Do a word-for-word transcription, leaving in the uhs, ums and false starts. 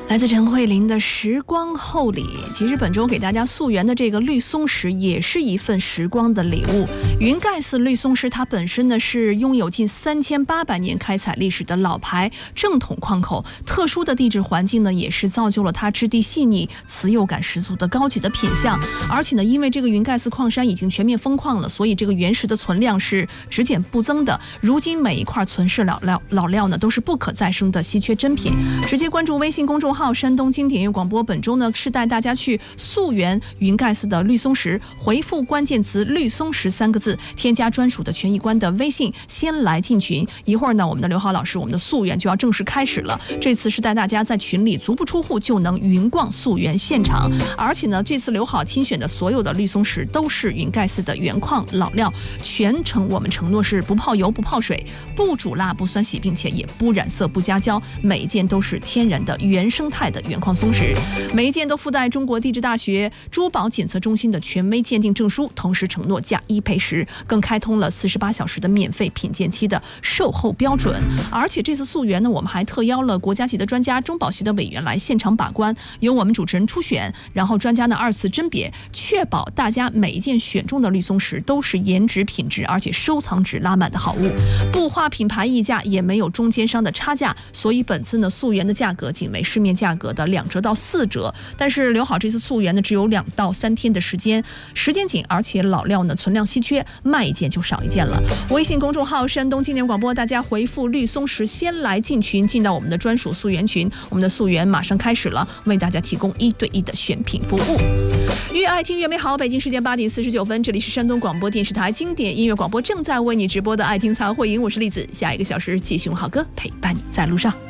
来自陈慧琳的《时光厚礼》。其实本周给大家溯源的这个绿松石也是一份时光的礼物。云盖寺绿松石它本身呢是拥有近三千八百年开采历史的老牌正统矿口，特殊的地质环境呢也是造就了它质地细腻、持有感十足的高级的品相。而且呢，因为这个云盖寺矿山已经全面封矿了，所以这个原石的存量是只减不增的。如今每一块存世老料老料呢都是不可再生的稀缺珍品。直接关注微信公众号山东经典乐广播，本周呢是带大家去溯源云盖寺的绿松石，回复关键词绿松石三个字，添加专属的权益官的微信，先来进群。一会儿呢，我们的刘浩老师，我们的溯源就要正式开始了。这次是带大家在群里足不出户就能云逛溯源现场，而且呢，这次刘浩亲选的所有的绿松石都是云盖寺的原矿老料，全程我们承诺是不泡油、不泡水、不煮辣、不酸洗，并且也不染色、不加胶，每一件都是天然的原生态的原矿松石，每一件都附带中国地质大学珠宝检测中心的权威鉴定证书，同时承诺价一赔十，更开通了四十八小时的免费品鉴期的售后标准。而且这次溯源呢，我们还特邀了国家级的专家、中保协的委员来现场把关，由我们主持人初选，然后专家呢二次甄别，确保大家每一件选中的绿松石都是颜值、品质，而且收藏值拉满的好物，不花品牌溢价，也没有中间商的差价。所以本次呢，溯源的价格仅为市面价格的两折到四折。但是刘好这次溯源呢，只有两到三天的时间，时间紧，而且老料呢存量稀缺，卖一件就少一件了。微信公众号山东经典广播，大家回复绿松石先来进群，进到我们的专属溯源群。我们的溯源马上开始了，为大家提供一对一的选品服务。越爱听越美好，北京时间八点四十九分，这里是山东广播电视台经典音乐广播正在为你直播的爱听才会赢，我是栗子。下一个小时继续用好歌陪伴你在路上。